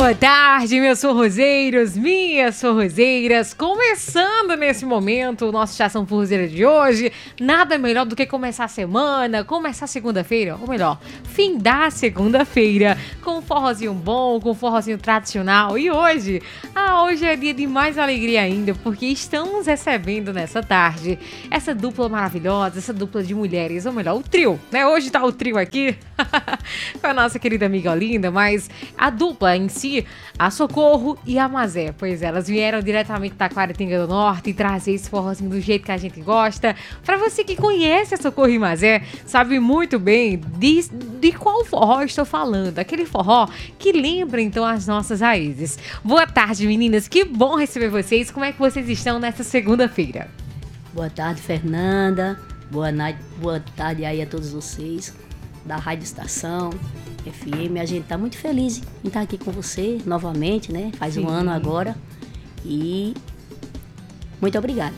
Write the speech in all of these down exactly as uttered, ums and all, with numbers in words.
boa tarde, meus forrozeiros, minhas forrozeiras. Começando nesse momento o nosso Estação Forrozeira de hoje. Nada melhor do que começar a semana, começar segunda-feira, ou melhor, findar segunda-feira com um forrozinho bom, com um forrozinho tradicional. E hoje, ah, hoje é dia de mais alegria ainda, porque estamos recebendo nessa tarde essa dupla maravilhosa, essa dupla de mulheres, ou melhor, o trio, né? Hoje tá o trio aqui com a nossa querida amiga Olinda, mas a dupla em si, a Socorro e a Mazé, pois elas vieram diretamente da Taquaritinga do Norte e trazer esse forrozinho do jeito que a gente gosta. Pra você que conhece a Socorro e Mazé, sabe muito bem de, de qual forró estou falando, aquele forró que lembra então as nossas raízes. Boa tarde, meninas, que bom receber vocês. Como é que vocês estão nessa segunda-feira? Boa tarde, Fernanda. Boa, noite, boa tarde aí a todos vocês da Rádio Estação F M. A gente tá muito feliz em estar aqui com você novamente, né? Faz Sim. um ano agora. E muito obrigada.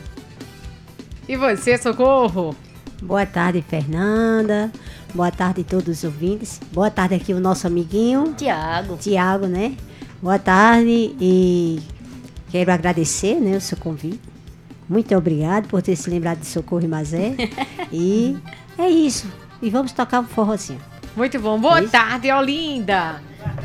E você, Socorro? Boa tarde, Fernanda. Boa tarde a todos os ouvintes. Boa tarde aqui o nosso amiguinho Tiago. Tiago, né? Boa tarde e quero agradecer, né, o seu convite. Muito obrigado por ter se lembrado de Socorro e Mazé. E é isso. E vamos tocar um forrozinho. Muito bom. Boa isso? tarde, Olinda.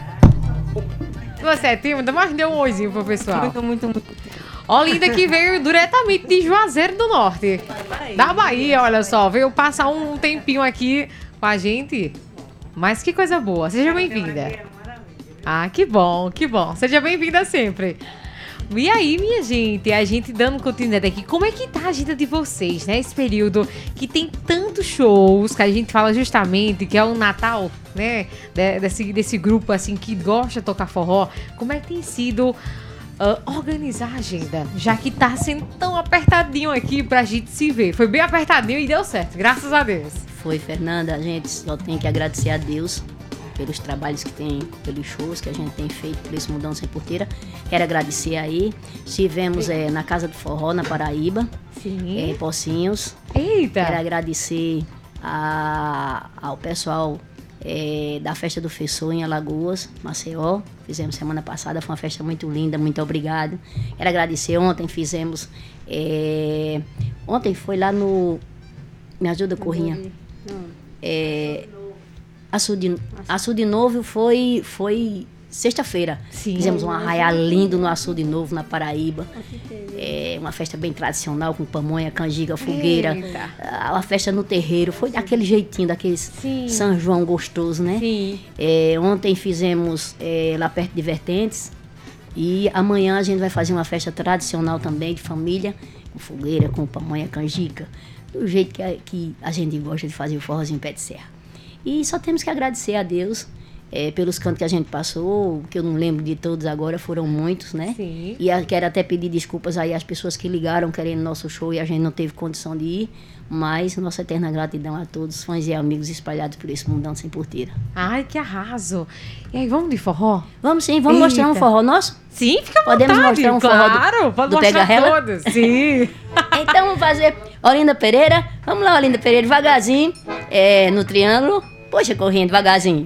Você é tímida, mas deu um oizinho pro pessoal. Muito, muito, muito. Olinda que veio diretamente de Juazeiro do Norte. Da Bahia, olha só. Veio passar um tempinho aqui com a gente. Mas que coisa boa. Seja bem-vinda. Ah, que bom, que bom. Seja bem-vinda sempre. E aí, minha gente, a gente dando continuidade aqui, como é que tá a agenda de vocês, né? Esse período que tem tantos shows, que a gente fala justamente que é o Natal, né? Desse, desse grupo, assim, que gosta de tocar forró. Como é que tem sido uh, organizar a agenda? Já que tá sendo tão apertadinho aqui pra gente se ver. Foi bem apertadinho e deu certo, graças a Deus. Foi, Fernanda. A gente só tem que agradecer a Deus pelos trabalhos que tem, pelos shows que a gente tem feito, por esse Mundão Sem Porteira. Quero agradecer aí. Estivemos é, na Casa do Forró, na Paraíba, Sim. É, em Pocinhos. Eita! Quero agradecer a, ao pessoal é, da Festa do Fessor em Alagoas, Maceió. Fizemos semana passada, foi uma festa muito linda, muito obrigado. Quero agradecer, ontem fizemos... É, ontem foi lá no... Me ajuda, Corrinha. É... Açude, Açude Novo foi, foi sexta-feira. Fizemos um arraial lindo no Açude Novo, na Paraíba. É uma festa bem tradicional, com pamonha, canjica, fogueira. Eita. Uma festa no terreiro. Foi daquele jeitinho, daquele Sim. São João gostoso, né? Sim. É, ontem fizemos é, lá perto de Vertentes. E amanhã a gente vai fazer uma festa tradicional também, de família, com fogueira, com pamonha, canjica. Do jeito que a, que a gente gosta de fazer o forrozinho pé de serra. E só temos que agradecer a Deus é, pelos cantos que a gente passou, que eu não lembro de todos agora, foram muitos, né? Sim. E a, quero até pedir desculpas aí às pessoas que ligaram querendo nosso show e a gente não teve condição de ir, mas nossa eterna gratidão a todos, fãs e amigos espalhados por esse Mundão Sem Porteira. Ai, que arraso! E aí, vamos de forró? Vamos sim, vamos Eita. mostrar um forró nosso? Sim, fica à Podemos vontade. mostrar um claro, forró do, pode do mostrar Pega-Rela? todos. Sim. Então vamos fazer Olinda Pereira. Vamos lá, Olinda Pereira, devagarzinho, é, no triângulo. Poxa, correndo devagarzinho.